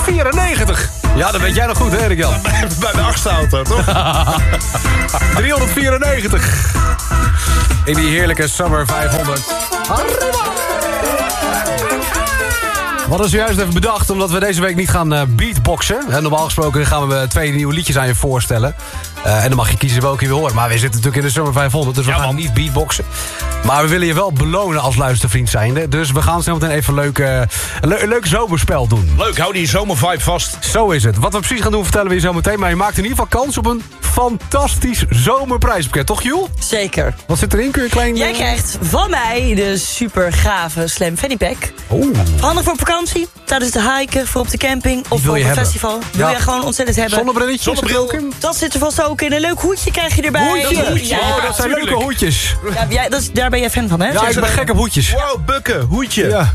394. Ja, dat weet jij nog goed, hè, Erik-Jan? Bij de 8e auto, toch? 394. In die heerlijke Summer 500. We hadden zojuist even bedacht, omdat we deze week niet gaan beatboxen. Normaal gesproken gaan we 2 nieuwe liedjes aan je voorstellen. En dan mag je kiezen welke je wil horen. Maar we zitten natuurlijk in de Summer 500, dus we gaan niet beatboxen. Maar we willen je wel belonen als luistervriend zijnde. Dus we gaan zo meteen even een leuk zomerspel doen. Leuk, hou die zomervibe vast. Zo is het. Wat we precies gaan doen vertellen we je zo meteen. Maar je maakt in ieder geval kans op een fantastisch zomerprijspakket. Toch, Joel? Zeker. Wat zit erin? Kun je klein... Jij krijgt van mij de super gave Slam Fanny Pack. Handig voor vakantie, tijdens de hiken, voor op de camping of voor op een festival. Wil je gewoon ontzettend hebben. Zonnebril. Dat zit er vast ook in. Een leuk hoedje krijg je erbij. Hoedje. Ja, dat zijn leuke hoedjes. Ja, daar ben jij fan van, hè? Ja, ik ben gek op hoedjes. Wow, bukken, hoedje. Ja.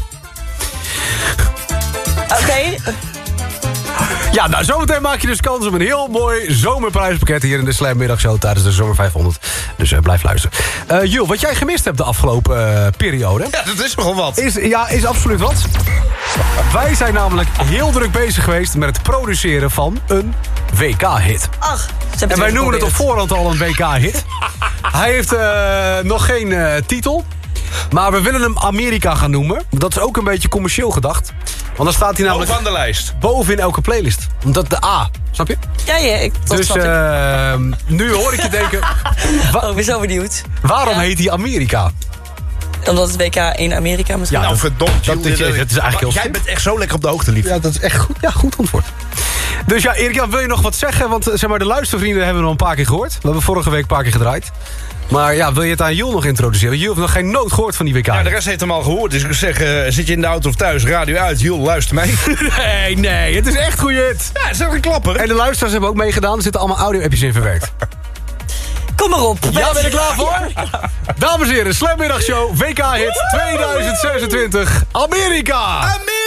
Oké. Ja, nou, zometeen maak je dus kans op een heel mooi zomerprijspakket hier in de Slam Middagshow tijdens de Zomer 500. Dus blijf luisteren. Jules, wat jij gemist hebt de afgelopen periode... Ja, dat is nogal wat. Is absoluut wat. Wij zijn namelijk heel druk bezig geweest met het produceren van een WK-hit. Ach, en wij noemen het op voorhand al een WK-hit. Hij heeft nog geen titel. Maar we willen hem Amerika gaan noemen. Dat is ook een beetje commercieel gedacht. Want dan staat hij namelijk boven aan de lijst. Boven in elke playlist. Omdat de A. Snap je? Ja, dat snap ik. Nu hoor ik je denken... ik ben zo benieuwd. Waarom heet hij Amerika? Omdat het WK in Amerika misschien... Ja, nou, verdomd. Het is eigenlijk heel Jij bent echt zo lekker op de hoogte, lief. Ja, dat is echt goed. Ja, goed antwoord. Dus ja, Erik-Jan, wil je nog wat zeggen? Want zeg maar, de luistervrienden hebben we nog een paar keer gehoord. We hebben vorige week een paar keer gedraaid. Maar ja, wil je het aan Jules nog introduceren? Jules heeft nog geen noot gehoord van die WK. Ja, de rest heeft hem al gehoord. Dus ik zeg, zit je in de auto of thuis, radio uit. Jules, luister mee. Nee, het is echt goeie hit. Ja, het is ook een klapper. En de luisteraars hebben ook meegedaan. Er zitten allemaal audio-appjes in verwerkt. Kom maar op. Ja, ben je klaar voor? Dames en heren, Slam Middagshow WK-hit 2026. Amerika!